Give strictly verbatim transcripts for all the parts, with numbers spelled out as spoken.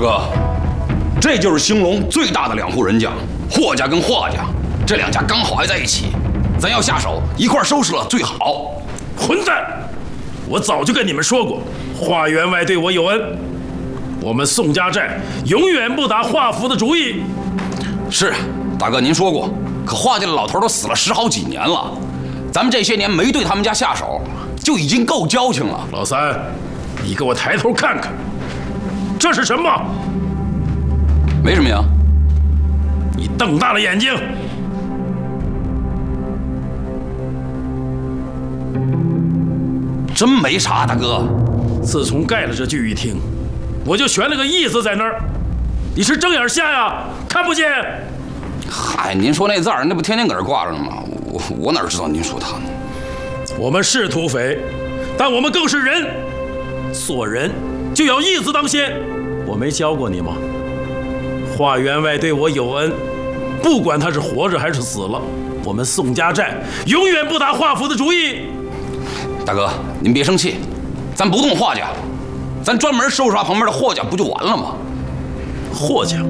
哥，这就是兴隆最大的两户人家，霍家跟华家，这两家刚好挨在一起，咱要下手一块收拾了最好。 混蛋！我早就跟你们说过，华员外对我有恩，我们宋家寨永远不打华府的主意。 是，大哥您说过，可华家的老头都死了十好几年了，咱们这些年没对他们家下手，就已经够交情了。 老三，你给我抬头看看，这是什么？ 没什么呀。 你瞪大了眼睛。 真没啥，大哥。 自从盖了这聚义厅，我就悬了个义字在那儿。你是睁眼瞎呀？看不见？ 嗨，您说那字儿，那不天天搁这挂着呢吗？我我哪知道您说他呢？ 我们是土匪，但我们更是人。做人就要义字当先。我没教过你吗？华员外对我有恩，不管他是活着还是死了，我们宋家寨永远不打华府的主意。 大哥，您别生气，咱不动华家，咱专门收拾他旁边的霍家，不就完了吗？ 霍家，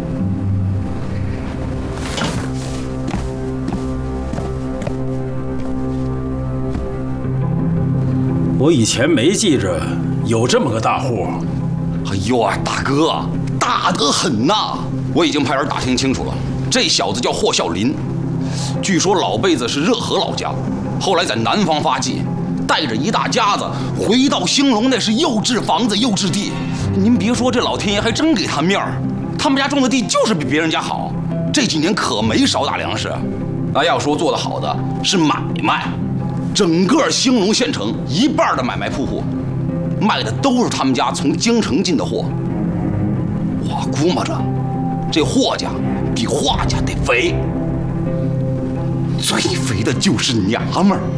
我以前没记着有这么个大户。 哎呦啊，大哥，大得很呐！我已经派人打听清楚了，这小子叫霍孝林，据说老辈子是热河老家，后来在南方发迹。带着一大家子回到兴隆，那是又置房子又置地。您别说，这老天爷还真给他面儿，他们家种的地就是比别人家好，这几年可没少打粮食。啊，要说做得好的是买卖，整个兴隆县城一半的买卖铺户，卖的都是他们家从京城进的货。我估摸着，这霍家比华家得肥，最肥的就是娘们儿。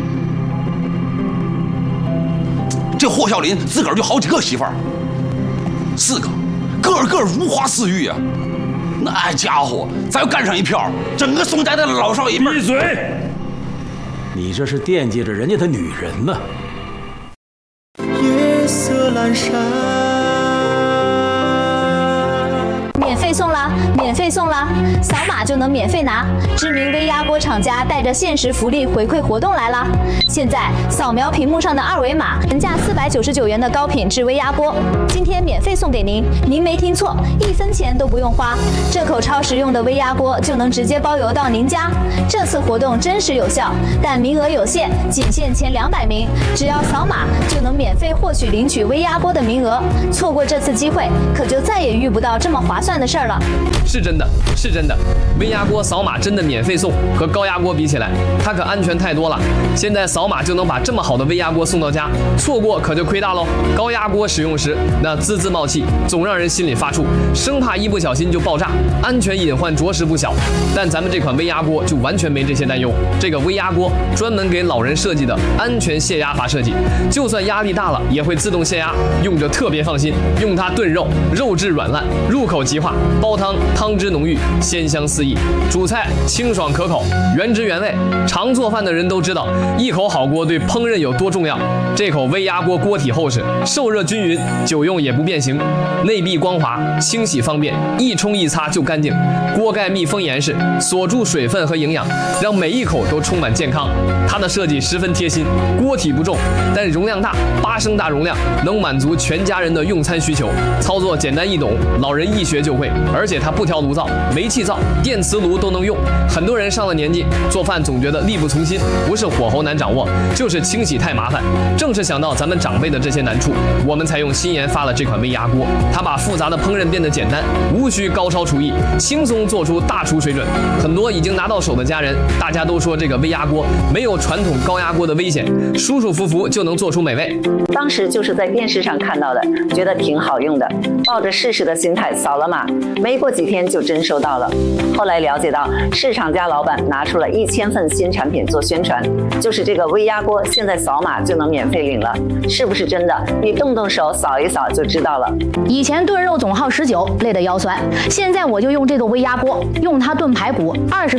这霍孝林自个儿就好几个媳妇儿，四个，个个如花似玉啊！那家伙再要干上一票，整个宋家的老少爷们…… 闭嘴！你这是惦记着人家的女人呢。 夜色阑珊。 免费送啦！免费送啦！扫码就能免费拿。知名微压锅厂家带着限时福利回馈活动来啦！现在扫描屏幕上的二维码，原价四百九十九元的高品质微压锅，今天免费送给您。您没听错，一分钱都不用花，这口超实用的微压锅就能直接包邮到您家。这次活动真实有效，但名额有限，仅限前两百名，只要扫码就能免费获取领取微压锅的名额。错过这次机会，可就再也遇不到这么划算的事儿了。 是真的，是真的，微压锅扫码真的免费送，和高压锅比起来，它可安全太多了。现在扫码就能把这么好的微压锅送到家，错过可就亏大喽。高压锅使用时，那滋滋冒气，总让人心里发怵，生怕一不小心就爆炸，安全隐患着实不小。但咱们这款微压锅就完全没这些担忧。这个微压锅专门给老人设计的安全泄压阀设计，就算压力大了也会自动泄压，用着特别放心。用它炖肉，肉质软烂，入口即化；煲汤，汤汁浓郁，鲜香四溢；煮菜清爽可口，原汁原味。常做饭的人都知道，一口好锅对烹饪有多重要。这口微压锅锅体厚实，受热均匀，久用也不变形，内壁光滑，清洗方便，一冲一擦就干净。锅盖密封严实，锁住水分和营养，让每一口都充满健康。它的设计十分贴心，锅体不重，但容量大，八升大容量，能满足全家人的用餐需求。操作简单易懂，老人一学就会。而且它不调炉灶，煤气灶、电磁炉都能用。很多人上了年纪，做饭总觉得力不从心，不是火候难掌握，就是清洗太麻烦。正是想到咱们长辈的这些难处，我们才用新研发了这款微压锅。它把复杂的烹饪变得简单，无需高超厨艺，轻松做出大厨水准。很多已经拿到手的家人，大家都说这个微压锅没有传统高压锅的危险，舒舒服服就能做出美味。 当时就是在电视上看到的，觉得挺好用的，抱着试试的心态扫了码，没过几天就真收到了。后来了解到，市场家老板拿出了一千份新产品做宣传，就是这个微压锅，现在扫码就能免费领了，是不是真的？你动动手扫一扫就知道了。 以前炖肉总耗十九，累得腰酸，现在我就用这个微压锅，用它炖排骨，二十